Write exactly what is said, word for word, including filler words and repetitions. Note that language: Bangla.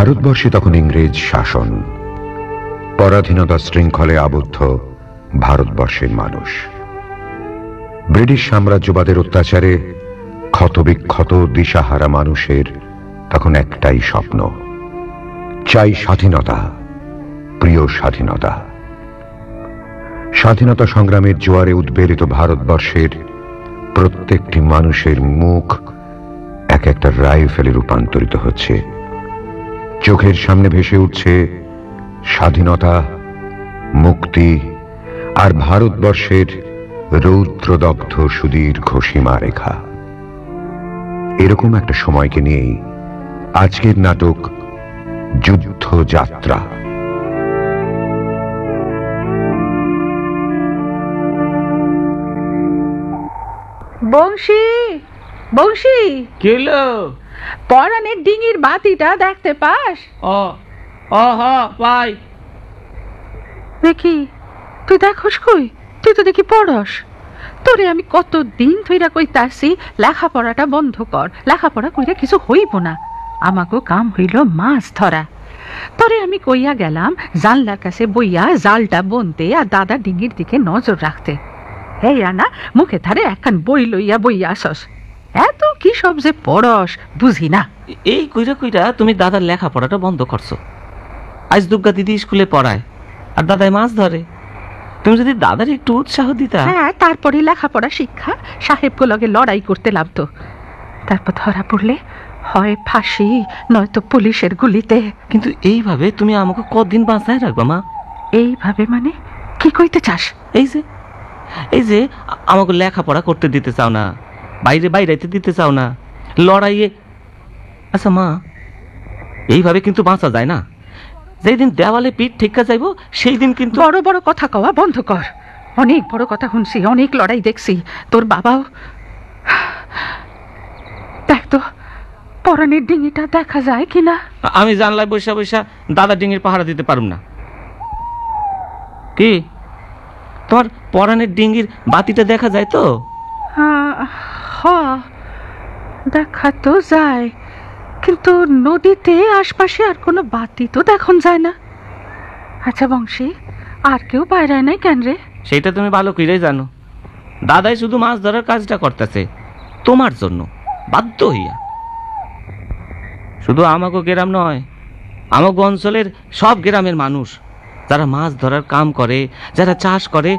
ভারতবর্ষে তখন ইংরেজ শাসন, পরাধীনতা শৃঙ্খলে আবদ্ধ ভারতবর্ষের মানুষ। ব্রিটিশ সাম্রাজ্যবাদের অত্যাচারে ক্ষতবিক্ষত দিশাহারা মানুষের তখন একটাই স্বপ্ন, চাই স্বাধীনতা, প্রিয় স্বাধীনতা। স্বাধীনতা সংগ্রামের জোয়ারে উদ্বেলিত ভারতবর্ষের প্রত্যেকটি মানুষের মুখ এক একটা রাইফেলে রূপান্তরিত হচ্ছে। চোখের সামনে ভেসে উঠছে স্বাধীনতা, মুক্তি আর ভারতবর্ষের রৌদ্রদগ্ধ সুদীর্ঘ সীমারেখা। এরকম একটা সময়কে নিয়েই আজকের নাটক যুদ্ধযাত্রা। বংশী, বংশী, কি হলো? পরাণের ডিঙির বাতিটা দেখতে পাস? ও ও হ পাই। দেখি, তুই দেখোস কই? তুই তো দেখি পড়স। তোরে আমি কত দিন ধইরা কইতাছি লেখাপড়াটা বন্ধ কর, লেখাপড়া কইরা কিছু হইব না। আমাকেও কাম হইল মাছ ধরা। তোরে আমি কইয়া গেলাম জানলার কাছে বইয়া জালটা বনতে আর দাদা ডিঙির দিকে নজর রাখতে। এই আনা মুখে ধারে একখান বই লইয়া বইয়া আসস। এত কি সব যে পড়স বুঝি না। এই কইরা কইরা তুমি দাদার লেখাপড়াটা বন্ধ করছো। আজ দুর্গা দিদি স্কুলে পড়ায় আর দাদাই মাছ ধরে। তুমি যদি দাদার একটু উৎসাহ দিতা। হ্যাঁ, তারপরে লেখাপড়া শিক্ষা সাহেবকে লগে লড়াই করতে লাগতো। তারপর ধরা পড়লে হয় ফাঁসি নয়তো পুলিশের গুলিতে। কিন্তু এইভাবে তুমি আমাকে কতদিন বাঁচায় রাখবা মা? এইভাবে মানে কি কইতে চাস? এই যে এই যে আমাকে লেখাপড়া করতে দিতে চাও না, বাইরে বাইরাইতে দিতে চাও না, লড়াইয়ে। আচ্ছা মা, এইভাবে কিন্তু বাঁচা যায় না। যেই দিন দেওয়ালে পিঠ ঠিকা যাইব সেই দিন কিন্তু। বড় বড় কথা কওয়া বন্ধ কর। অনেক বড় কথা শুনছি, অনেক লড়াই দেখছি। তোর বাবাও। দেখ তো পরাণের ডিঙিটা দেখা যায় কিনা। আমি জানলায় বৈশা বৈশা দাদা ডিঙির পাহারা দিতে পারুম না। কি তোমার পরাণের ডিঙির বাতিটা দেখা যায় তো? হ, দেখা তো যায়, কিন্তু নদীতে আশপাশে আর কোনো বাতি তো দেখন যায় না। আচ্ছা বংশী, আর কেউ বাইরে নাই কেন রে? সেটা তুমি ভালো করেই জানো। দাদাই শুধু মাছ ধরার কাজটা করতেছে তোমার জন্য, বাধ্য হইয়া। শুধু আমাকে গ্রাম নয়, আমাকে অঞ্চলের সব গ্রামের মানুষ যারা মাছ ধরার কাম করে, যারা চাষ করে,